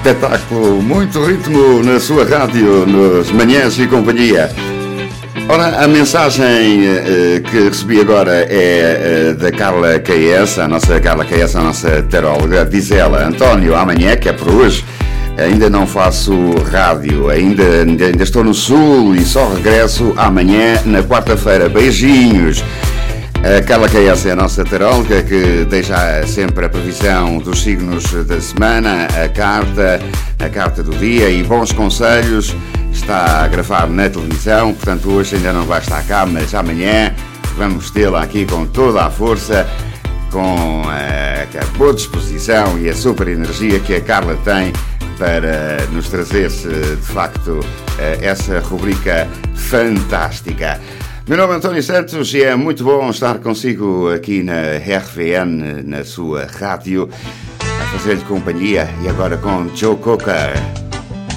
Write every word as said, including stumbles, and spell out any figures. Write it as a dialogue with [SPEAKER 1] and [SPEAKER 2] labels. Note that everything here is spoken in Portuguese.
[SPEAKER 1] espetáculo, muito ritmo na sua rádio, nas manhãs e companhia. Ora, a mensagem uh, que recebi agora é uh, da Carla K S, a nossa Carla K S, a nossa taróloga. Diz ela: António, amanhã, que é por hoje, ainda não faço rádio, ainda, ainda estou no Sul e só regresso amanhã, na quarta-feira. Beijinhos. A Carla K S é a nossa taróloga, que deixa sempre a previsão dos signos da semana, a carta, a carta do dia e bons conselhos. Está a gravar na televisão, portanto hoje ainda não vai estar cá, mas amanhã vamos tê-la aqui com toda a força, com a, a boa disposição e a super energia que a Carla tem para nos trazer, de facto, essa rubrica fantástica. Meu nome é António Santos e é muito bom estar consigo aqui na R V N, na sua rádio, a fazer-lhe companhia, e agora com Joe Cocker.